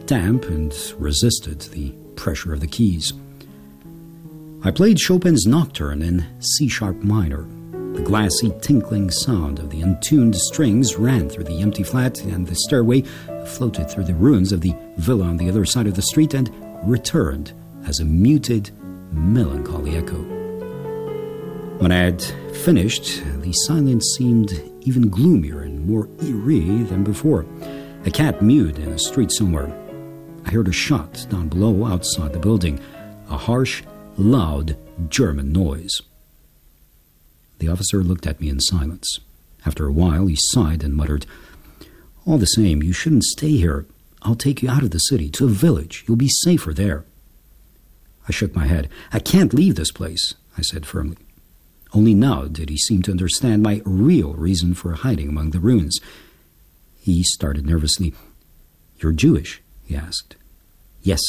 damp and resisted the pressure of the keys. I played Chopin's Nocturne in C-sharp minor. The glassy, tinkling sound of the untuned strings ran through the empty flat, and the stairway floated through the ruins of the villa on the other side of the street and returned as a muted, melancholy echo. When I had finished, the silence seemed even gloomier and more eerie than before. A cat mewed in a street somewhere. I heard a shot down below outside the building, a harsh, loud German noise. The officer looked at me in silence. After a while, he sighed and muttered, "All the same, you shouldn't stay here. I'll take you out of the city, to a village. You'll be safer there." I shook my head. "I can't leave this place," I said firmly. Only now did he seem to understand my real reason for hiding among the ruins. He started nervously. "You're Jewish?" he asked. "Yes."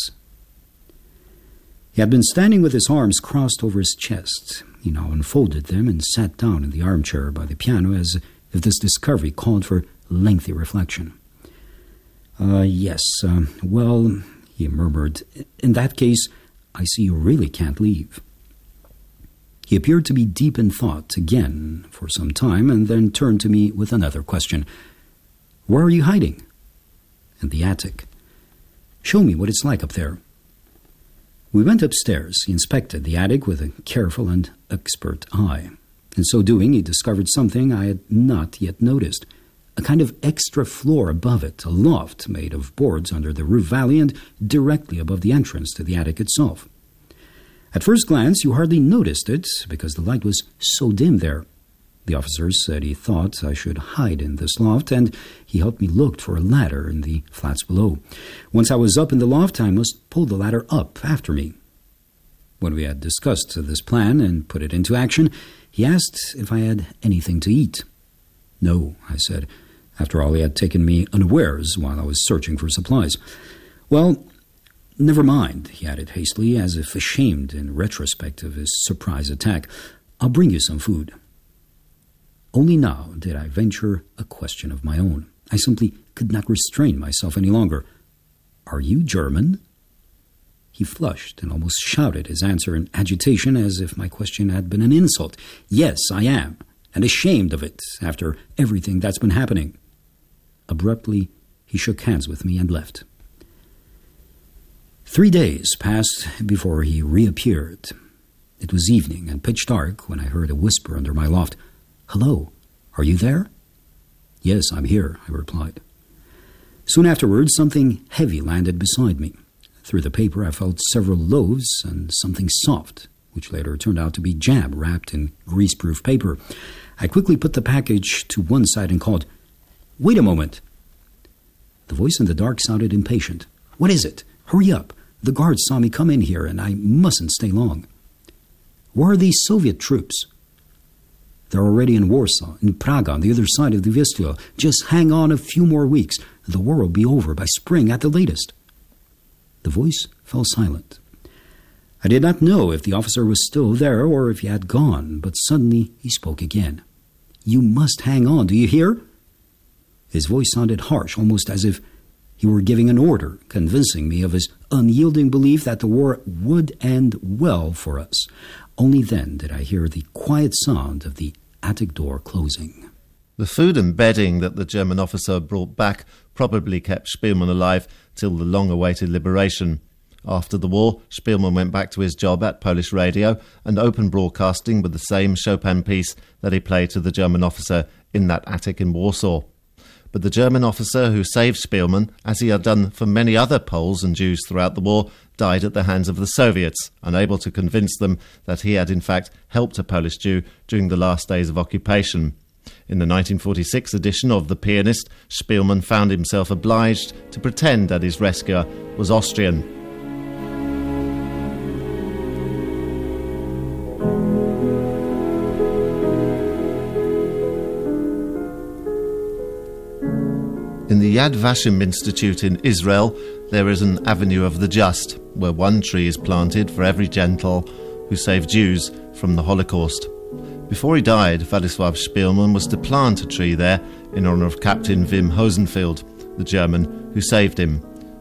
He had been standing with his arms crossed over his chest. He now unfolded them and sat down in the armchair by the piano as if this discovery called for lengthy reflection. Yes, well, he murmured, "in that case, I see you really can't leave." He appeared to be deep in thought again for some time and then turned to me with another question. "Where are you hiding?" "In the attic." "Show me what it's like up there." We went upstairs. He inspected the attic with a careful and expert eye. In so doing, he discovered something I had not yet noticed. A kind of extra floor above it, a loft made of boards under the roof valley and directly above the entrance to the attic itself. At first glance, you hardly noticed it because the light was so dim there. The officer said he thought I should hide in this loft, and he helped me look for a ladder in the flats below. Once I was up in the loft, I must pull the ladder up after me. When we had discussed this plan and put it into action, he asked if I had anything to eat. "No," I said. After all, he had taken me unawares while I was searching for supplies. "Well, never mind," he added hastily, as if ashamed in retrospect of his surprise attack. "I'll bring you some food." Only now did I venture a question of my own. I simply could not restrain myself any longer. "Are you German?" He flushed and almost shouted his answer in agitation, as if my question had been an insult. "Yes, I am, and ashamed of it after everything that's been happening." Abruptly, he shook hands with me and left. 3 days passed before he reappeared. It was evening and pitch dark when I heard a whisper under my loft. "Hello, are you there?" "Yes, I'm here," I replied. Soon afterwards, something heavy landed beside me. Through the paper, I felt several loaves and something soft, which later turned out to be jam wrapped in greaseproof paper. I quickly put the package to one side and called, "Wait a moment." The voice in the dark sounded impatient. "What is it? Hurry up. The guards saw me come in here, and I mustn't stay long." "Where are these Soviet troops?" "They're already in Warsaw, in Prague, on the other side of the Vistula. Just hang on a few more weeks. The war will be over by spring at the latest." The voice fell silent. I did not know if the officer was still there or if he had gone, but suddenly he spoke again. "You must hang on, do you hear?" His voice sounded harsh, almost as if he were giving an order, convincing me of his unyielding belief that the war would end well for us. Only then did I hear the quiet sound of the attic door closing. The food and bedding that the German officer brought back probably kept Spielmann alive till the long-awaited liberation. After the war, Spielmann went back to his job at Polish radio and opened broadcasting with the same Chopin piece that he played to the German officer in that attic in Warsaw. But the German officer who saved Spielmann, as he had done for many other Poles and Jews throughout the war, died at the hands of the Soviets, unable to convince them that he had in fact helped a Polish Jew during the last days of occupation. In the 1946 edition of The Pianist, Spielmann found himself obliged to pretend that his rescuer was Austrian. In the Yad Vashem Institute in Israel, there is an Avenue of the Just, where one tree is planted for every Gentile who saved Jews from the Holocaust. Before he died, Władysław Spielmann was to plant a tree there in honour of Captain Wim Hosenfeld, the German who saved him.